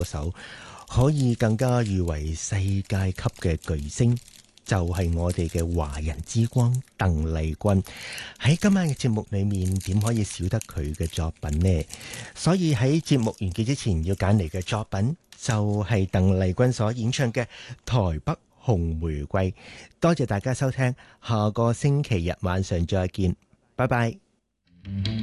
手，可以更加譽為世界級嘅巨星，就係我哋嘅華人之光鄧麗君。喺今晚嘅節目裏面，點可以少得佢嘅作品呢？所以喺節目完結之前要揀嚟嘅作品，就係鄧麗君所演唱嘅《台北紅玫瑰》。多謝大家收聽，下個星期日晚上再見，拜拜。